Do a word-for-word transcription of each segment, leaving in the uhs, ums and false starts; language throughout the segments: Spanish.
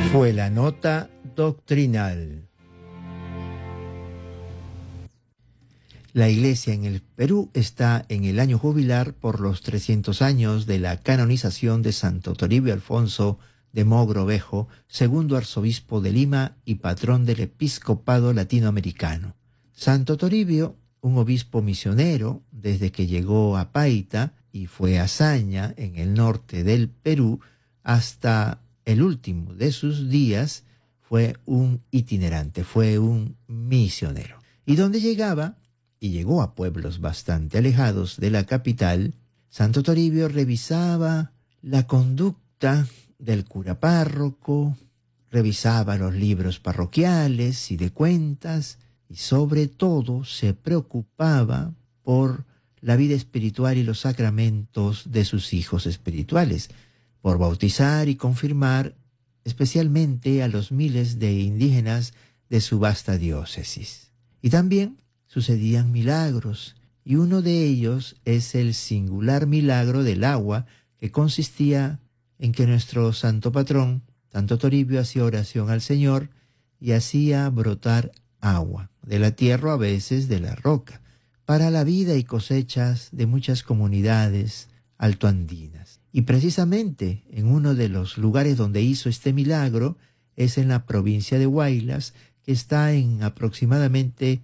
Fue la nota doctrinal. La Iglesia en el Perú está en el año jubilar por los trescientos años de la canonización de Santo Toribio Alfonso de Mogrovejo, segundo arzobispo de Lima y patrón del episcopado latinoamericano. Santo Toribio, un obispo misionero desde que llegó a Paita y fue a Saña, en el norte del Perú, hasta el último de sus días, fue un itinerante, fue un misionero. Y donde llegaba, y llegó a pueblos bastante alejados de la capital, Santo Toribio revisaba la conducta del cura párroco, revisaba los libros parroquiales y de cuentas, y sobre todo se preocupaba por la vida espiritual y los sacramentos de sus hijos espirituales, por bautizar y confirmar especialmente a los miles de indígenas de su vasta diócesis. Y también sucedían milagros, y uno de ellos es el singular milagro del agua, que consistía en que nuestro santo patrón, Santo Toribio, hacía oración al Señor y hacía brotar agua de la tierra, a veces de la roca, para la vida y cosechas de muchas comunidades altoandinas. Y precisamente en uno de los lugares donde hizo este milagro es en la provincia de Huaylas, que está en aproximadamente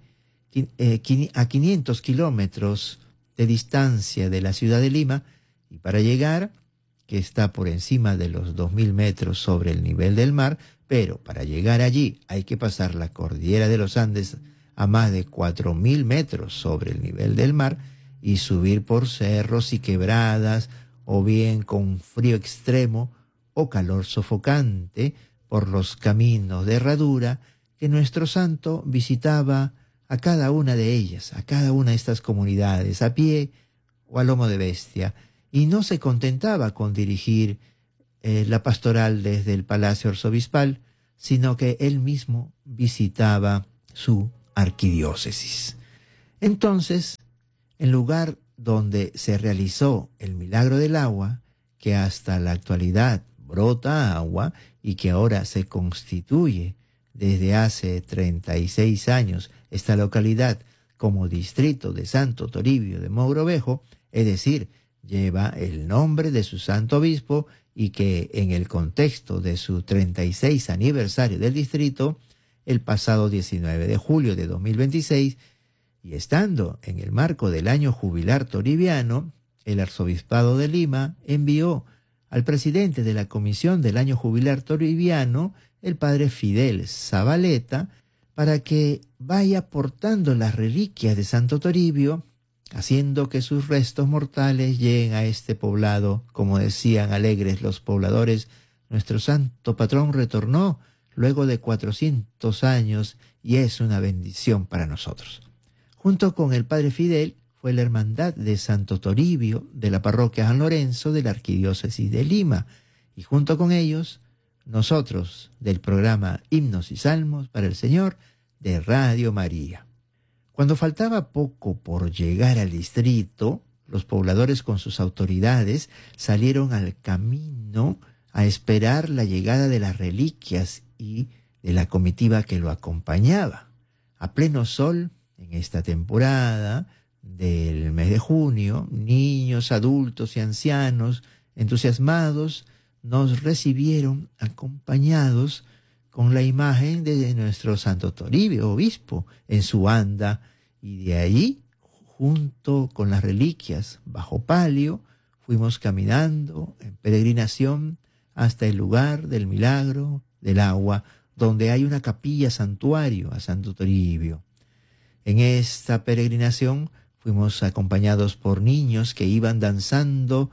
eh, a quinientos kilómetros de distancia de la ciudad de Lima, y para llegar, que está por encima de los dos mil metros sobre el nivel del mar, pero para llegar allí hay que pasar la cordillera de los Andes a más de cuatro mil metros sobre el nivel del mar y subir por cerros y quebradas, o bien con frío extremo o calor sofocante por los caminos de herradura que nuestro santo visitaba a cada una de ellas, a cada una de estas comunidades, a pie o a lomo de bestia, y no se contentaba con dirigir eh, la pastoral desde el Palacio Arzobispal, sino que él mismo visitaba su arquidiócesis. Entonces, en lugar donde se realizó el milagro del agua, que hasta la actualidad brota agua y que ahora se constituye desde hace treinta y seis años esta localidad como distrito de Santo Toribio de Mogrovejo, es decir, lleva el nombre de su santo obispo, y que en el contexto de su treinta y seis aniversario del distrito, el pasado diecinueve de julio de dos mil veintiséis, y estando en el marco del año jubilar toribiano, el arzobispado de Lima envió al presidente de la comisión del año jubilar toribiano, el padre Fidel Zabaleta, para que vaya portando las reliquias de Santo Toribio, haciendo que sus restos mortales lleguen a este poblado. Como decían alegres los pobladores, nuestro santo patrón retornó luego de cuatrocientos años y es una bendición para nosotros. Junto con el padre Fidel fue la hermandad de Santo Toribio de la parroquia San Lorenzo de la arquidiócesis de Lima, y junto con ellos nosotros del programa Himnos y Salmos para el Señor de Radio María. Cuando faltaba poco por llegar al distrito, los pobladores con sus autoridades salieron al camino a esperar la llegada de las reliquias y de la comitiva que lo acompañaba. A pleno sol, en esta temporada del mes de junio, niños, adultos y ancianos entusiasmados nos recibieron acompañados con la imagen de nuestro Santo Toribio, obispo, en su anda, y de allí, junto con las reliquias, bajo palio, fuimos caminando en peregrinación hasta el lugar del milagro del agua, donde hay una capilla santuario a Santo Toribio. En esta peregrinación fuimos acompañados por niños que iban danzando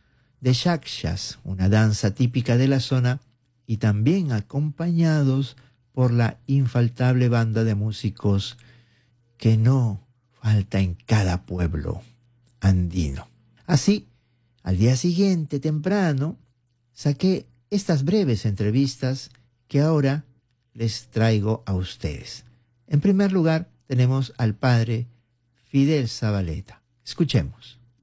de Shakshas, una danza típica de la zona, y también acompañados por la infaltable banda de músicos que no falta en cada pueblo andino. Así, al día siguiente, temprano, saqué estas breves entrevistas que ahora les traigo a ustedes. En primer lugar, tenemos al padre Fidel Zabaleta. Escuchemos.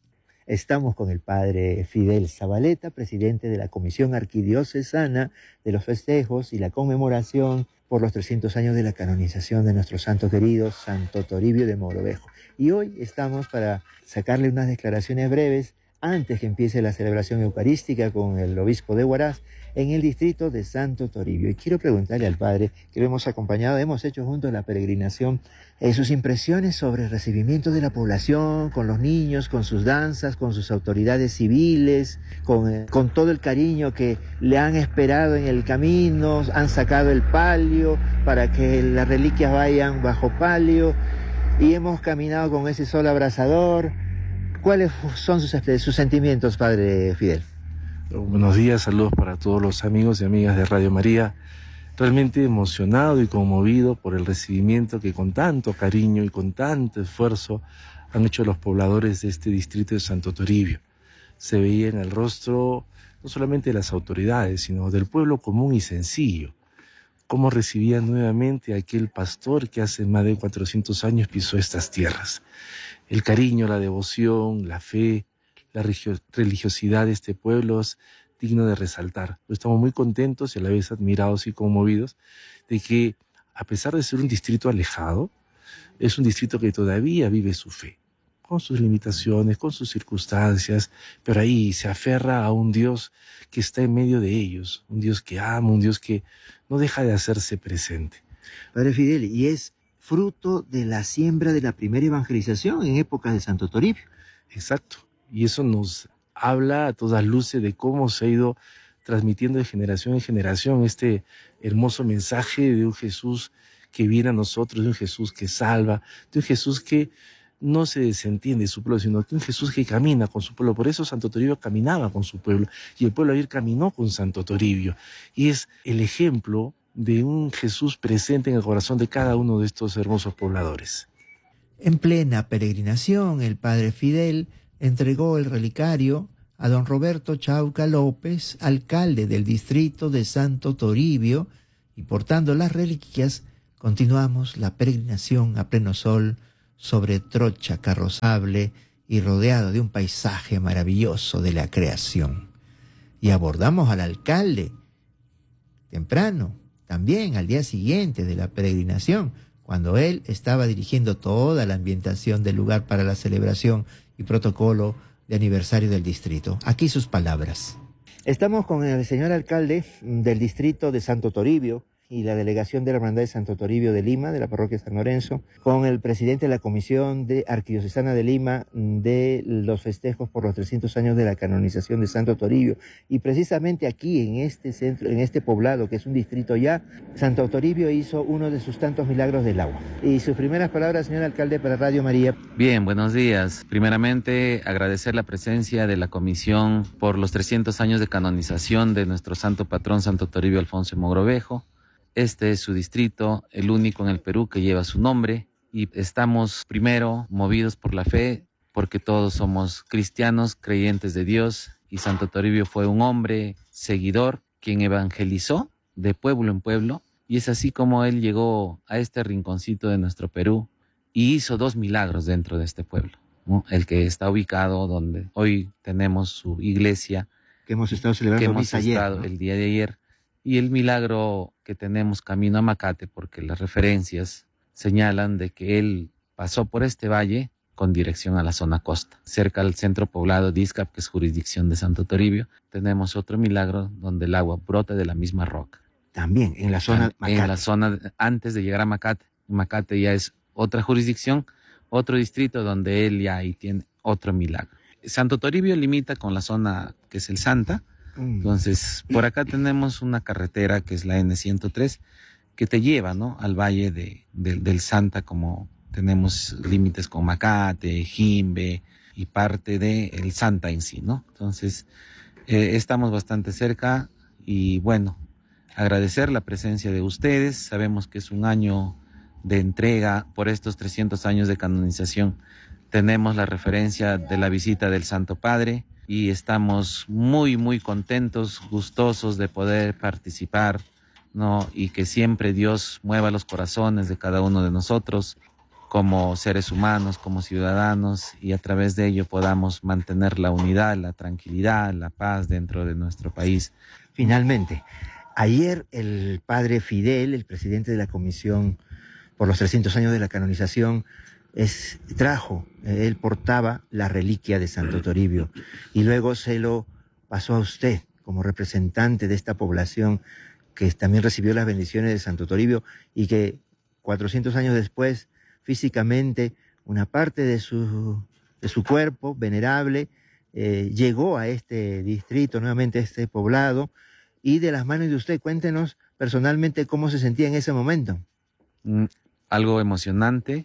Estamos con el padre Fidel Zabaleta, presidente de la Comisión Arquidiocesana de los Festejos y la Conmemoración por los trescientos años de la canonización de nuestro santo querido Santo Toribio de Mogrovejo. Y hoy estamos para sacarle unas declaraciones breves antes que empiece la celebración eucarística con el obispo de Huaraz en el distrito de Santo Toribio. Y quiero preguntarle al padre, que lo hemos acompañado, hemos hecho juntos la peregrinación, eh, sus impresiones sobre el recibimiento de la población, con los niños, con sus danzas, con sus autoridades civiles, con, eh, con todo el cariño que le han esperado en el camino, han sacado el palio para que las reliquias vayan bajo palio y hemos caminado con ese sol abrasador. ¿Cuáles son sus, sus sentimientos, padre Fidel? Buenos días, saludos para todos los amigos y amigas de Radio María. Realmente emocionado y conmovido por el recibimiento que con tanto cariño y con tanto esfuerzo han hecho los pobladores de este distrito de Santo Toribio. Se veía en el rostro no solamente de las autoridades, sino del pueblo común y sencillo. Cómo recibía nuevamente a aquel pastor que hace más de cuatrocientos años pisó estas tierras. El cariño, la devoción, la fe, la religiosidad de este pueblo es digno de resaltar. Estamos muy contentos y a la vez admirados y conmovidos de que, a pesar de ser un distrito alejado, es un distrito que todavía vive su fe, con sus limitaciones, con sus circunstancias, pero ahí se aferra a un Dios que está en medio de ellos, un Dios que ama, un Dios que no deja de hacerse presente. Padre Fidel, y es fruto de la siembra de la primera evangelización en época de Santo Toribio. Exacto, y eso nos habla a todas luces de cómo se ha ido transmitiendo de generación en generación este hermoso mensaje de un Jesús que viene a nosotros, de un Jesús que salva, de un Jesús que no se desentiende de su pueblo, sino que un Jesús que camina con su pueblo. Por eso Santo Toribio caminaba con su pueblo, y el pueblo ayer caminó con Santo Toribio, y es el ejemplo de un Jesús presente en el corazón de cada uno de estos hermosos pobladores. En plena peregrinación, el padre Fidel entregó el relicario a don Roberto Chauca López, alcalde del distrito de Santo Toribio, y portando las reliquias, continuamos la peregrinación a pleno sol sobre trocha carrozable y rodeado de un paisaje maravilloso de la creación. Y abordamos al alcalde temprano, también al día siguiente de la peregrinación, cuando él estaba dirigiendo toda la ambientación del lugar para la celebración y protocolo de aniversario del distrito. Aquí sus palabras. Estamos con el señor alcalde del distrito de Santo Toribio y la delegación de la Hermandad de Santo Toribio de Lima, de la parroquia San Lorenzo, con el presidente de la Comisión de Arquidiocesana de Lima de los festejos por los trescientos años de la canonización de Santo Toribio. Y precisamente aquí, en este centro, en este poblado, que es un distrito ya, Santo Toribio hizo uno de sus tantos milagros del agua. Y sus primeras palabras, señor alcalde, para Radio María. Bien, buenos días. Primeramente, agradecer la presencia de la Comisión por los trescientos años de canonización de nuestro santo patrón Santo Toribio Alfonso de Mogrovejo. Este es su distrito, el único en el Perú que lleva su nombre, y estamos primero movidos por la fe, porque todos somos cristianos, creyentes de Dios, y Santo Toribio fue un hombre seguidor quien evangelizó de pueblo en pueblo, y es así como él llegó a este rinconcito de nuestro Perú y hizo dos milagros dentro de este pueblo, ¿no? El que está ubicado donde hoy tenemos su iglesia, que hemos estado celebrando que hemos ayer, estado ¿no? el día de ayer, y el milagro que tenemos camino a Macate, porque las referencias señalan de que él pasó por este valle con dirección a la zona costa, cerca al centro poblado de Izcap, que es jurisdicción de Santo Toribio. Tenemos otro milagro donde el agua brota de la misma roca. También en la zona Macate. En la zona antes de llegar a Macate. Macate ya es otra jurisdicción, otro distrito donde él ya ahí tiene otro milagro. Santo Toribio limita con la zona que es el Santa. Entonces, por acá tenemos una carretera que es la ene ciento tres que te lleva, ¿no?, al valle de, de, del Santa, como tenemos límites con Macate, Jimbe y parte del Santa en sí, ¿no? Entonces, eh, estamos bastante cerca y bueno, agradecer la presencia de ustedes. Sabemos que es un año de entrega por estos trescientos años de canonización. Tenemos la referencia de la visita del Santo Padre, y estamos muy, muy contentos, gustosos de poder participar, ¿no? Y que siempre Dios mueva los corazones de cada uno de nosotros como seres humanos, como ciudadanos, y a través de ello podamos mantener la unidad, la tranquilidad, la paz dentro de nuestro país. Finalmente, ayer el padre Fidel, el presidente de la Comisión por los trescientos años de la canonización, es, trajo, él portaba la reliquia de Santo Toribio y luego se lo pasó a usted como representante de esta población que también recibió las bendiciones de Santo Toribio y que cuatrocientos años después, físicamente, una parte de su, de su cuerpo venerable eh, llegó a este distrito, nuevamente a este poblado, y de las manos de usted, cuéntenos personalmente cómo se sentía en ese momento. Mm, algo emocionante,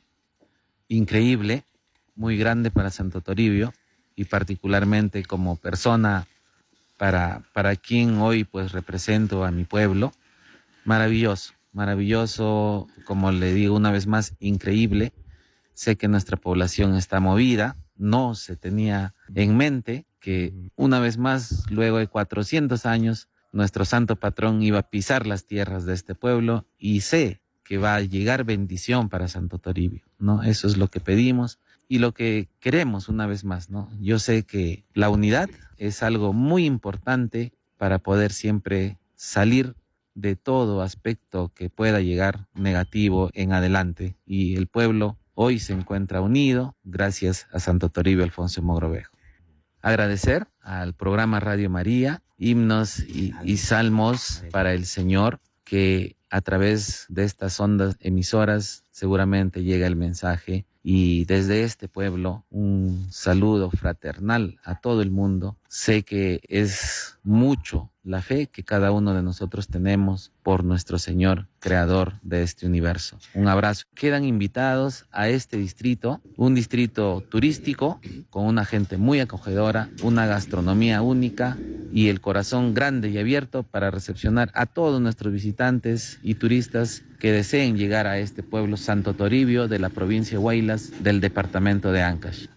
increíble, muy grande para Santo Toribio y particularmente como persona para, para quien hoy pues represento a mi pueblo. Maravilloso, maravilloso, como le digo una vez más, increíble. Sé que nuestra población está movida, no se tenía en mente que una vez más, luego de cuatrocientos años, nuestro santo patrón iba a pisar las tierras de este pueblo y sé que va a llegar bendición para Santo Toribio, ¿no? Eso es lo que pedimos y lo que queremos una vez más, ¿no? Yo sé que la unidad es algo muy importante para poder siempre salir de todo aspecto que pueda llegar negativo en adelante, y el pueblo hoy se encuentra unido gracias a Santo Toribio Alfonso de Mogrovejo. Agradecer al programa Radio María, himnos y, y salmos para el Señor, que a través de estas ondas emisoras seguramente llega el mensaje, y desde este pueblo un saludo fraternal a todo el mundo. Sé que es mucho la fe que cada uno de nosotros tenemos por nuestro Señor, creador de este universo. Un abrazo. Quedan invitados a este distrito, un distrito turístico con una gente muy acogedora, una gastronomía única y el corazón grande y abierto para recepcionar a todos nuestros visitantes y turistas que deseen llegar a este pueblo Santo Toribio de la provincia de Huaylas, del departamento de Ancash.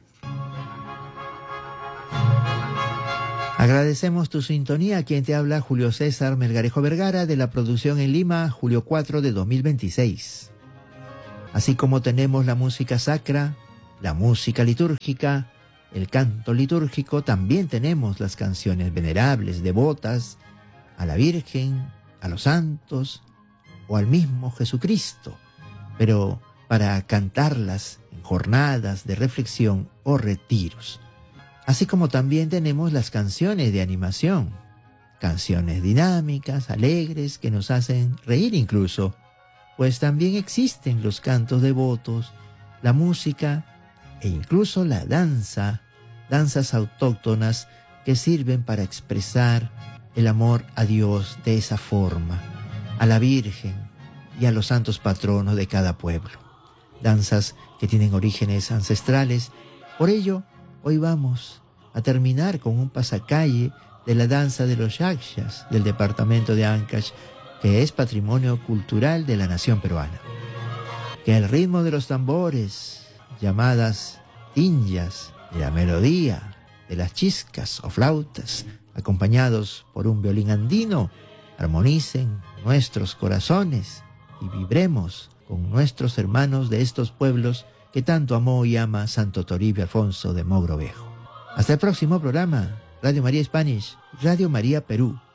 Agradecemos tu sintonía. Quien te habla, Julio César Melgarejo Vergara, de la producción en Lima, julio cuatro de dos mil veintiséis. Así como tenemos la música sacra, la música litúrgica, el canto litúrgico, también tenemos las canciones venerables, devotas a la Virgen, a los santos o al mismo Jesucristo, pero para cantarlas en jornadas de reflexión o retiros. Así como también tenemos las canciones de animación, canciones dinámicas, alegres, que nos hacen reír incluso, pues también existen los cantos devotos, la música e incluso la danza, danzas autóctonas que sirven para expresar el amor a Dios de esa forma, a la Virgen y a los santos patronos de cada pueblo. Danzas que tienen orígenes ancestrales. Por ello, hoy vamos a terminar con un pasacalle de la danza de los Yakshas del departamento de Ancash, que es patrimonio cultural de la nación peruana. Que el ritmo de los tambores, llamadas tinjas, y la melodía de las chiscas o flautas, acompañados por un violín andino, armonicen nuestros corazones y vibremos con nuestros hermanos de estos pueblos que tanto amó y ama Santo Toribio Alfonso de Mogrovejo. Hasta el próximo programa, Radio María Spanish, Radio María Perú.